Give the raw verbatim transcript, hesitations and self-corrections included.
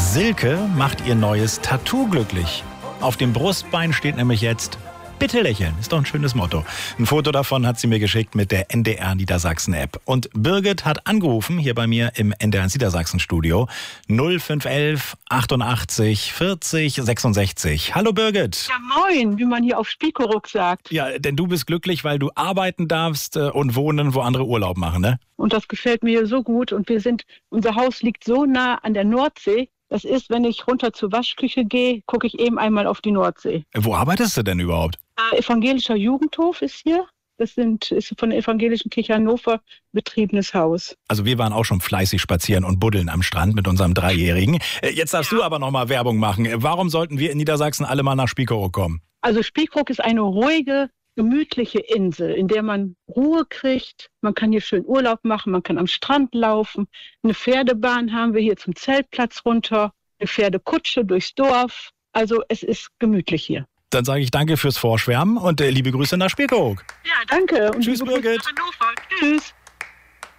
Silke macht ihr neues Tattoo glücklich. Auf dem Brustbein steht nämlich jetzt "Bitte lächeln", ist doch ein schönes Motto. Ein Foto davon hat sie mir geschickt mit der N D R Niedersachsen-App. Und Birgit hat angerufen, hier bei mir im N D R Niedersachsen-Studio. null fünf elf achtundachtzig vierzig sechsundsechzig. Hallo Birgit. Ja moin, wie man hier auf Spiekeroog sagt. Ja, denn du bist glücklich, weil du arbeiten darfst und wohnen, wo andere Urlaub machen, ne? Und das gefällt mir so gut. Und wir sind, unser Haus liegt so nah an der Nordsee. Das ist, wenn ich runter zur Waschküche gehe, gucke ich eben einmal auf die Nordsee. Wo arbeitest du denn überhaupt? Äh, Evangelischer Jugendhof ist hier. Das sind, ist von der Evangelischen Kirche Hannover betriebenes Haus. Also wir waren auch schon fleißig spazieren und buddeln am Strand mit unserem Dreijährigen. Jetzt darfst ja. du aber nochmal Werbung machen. Warum sollten wir in Niedersachsen alle mal nach Spiekeroog kommen? Also Spiekeroog ist eine ruhige, gemütliche Insel, in der man Ruhe kriegt. Man kann hier schön Urlaub machen, man kann am Strand laufen. Eine Pferdebahn haben wir hier zum Zeltplatz runter, eine Pferdekutsche durchs Dorf. Also es ist gemütlich hier. Dann sage ich danke fürs Vorschwärmen und äh, liebe Grüße nach Spiekeroog. Ja, danke. Und Tschüss, Birgit. Tschüss.